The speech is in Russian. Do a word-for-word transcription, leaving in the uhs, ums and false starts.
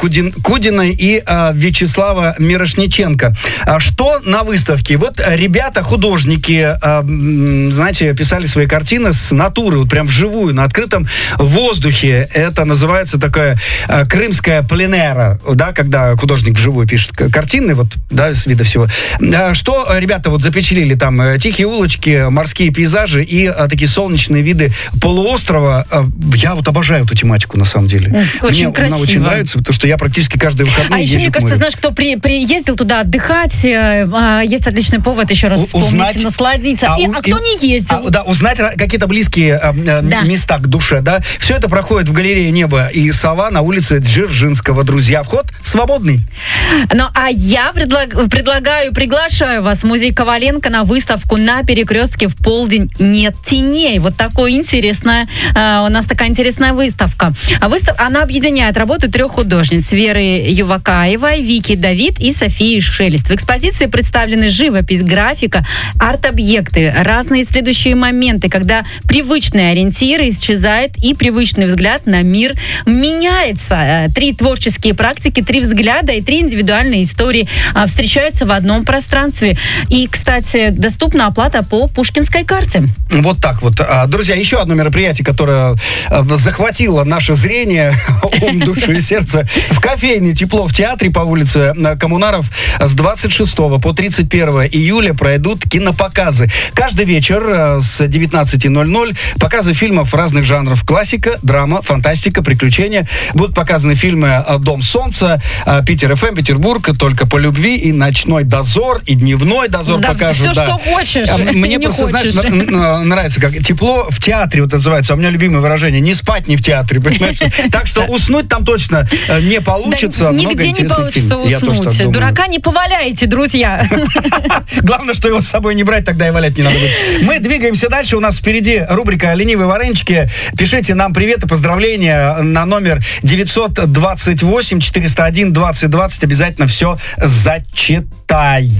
Кудин, Кудиной и а, Вячеслава Мирошниченко. А что на выставке? Вот ребята, художники, а, знаете, писали свои картины с натуры, вот прям вживую, на открытом воздухе. Это называется такая а, крымская пленэра, да, когда художник вживую пишет картины, вот, да, с вида всего. А, что ребята вот запечатлели там? Тихие улочки, морские пейзажи и а, такие солнечные виды полуострова. А, я вот обожаю эту тематику, на самом деле. Очень Мне красиво. Она очень нравится, потому что я практически каждые выходные А еще, мне кажется, море. знаешь, кто при, приездил туда отдыхать, э, есть отличный повод еще раз У, вспомнить, узнать, насладиться. А, и, у, а кто не ездил? А, да, узнать какие-то близкие э, Да. места к душе, да. Все это проходит в галерее «Небо и сова» на улице Дзержинского. Друзья, вход свободный. Ну, а я предлаг, предлагаю, приглашаю вас в музей Коваленко на выставку «На перекрестке в полдень нет теней». Вот такое интересное, э, у нас такая интересная выставка. А выстав, она объединяет работу трех художниц: Веры Ювакаевой, Вики Давид и Софии Шелест. В экспозиции представлены живопись, графика, арт-объекты, разные следующие моменты, когда привычные ориентиры исчезают и привычный взгляд на мир меняется. Три творческие практики, три взгляда и три индивидуальные истории а, встречаются в одном пространстве. И, кстати, доступна оплата по Пушкинской карте. Вот так вот. Друзья, еще одно мероприятие, которое захватило наше зрение, ум, душу и сердце. В кофейне «Тепло» в театре по улице Коммунаров с двадцать шестого по тридцать первое июля пройдут кинопоказы. Каждый вечер с девятнадцати ноль-ноль показы фильмов разных жанров. Классика, драма, фантастика, приключения. Будут показаны фильмы «Дом солнца», «Питер эф эм», «Петербург», «Только по любви» и «Ночной дозор», и «Дневной дозор» да, покажут. Все, да. что хочешь. Мне не просто, хочешь. знаешь, нравится, как «Тепло в театре» вот называется. У меня любимое выражение: не спать не в театре, понимаешь? Так что уснуть там точно не получится. Да, нигде не получится уснуть. Дурака не поваляете, друзья. Главное, что его с собой не брать, тогда и валять не надо будет. Мы двигаемся дальше. У нас впереди рубрика «Ленивые варенчики». Пишите нам привет и поздравления на номер девятьсот двадцать восемь четыреста один двадцать двадцать. Обязательно все зачитаем.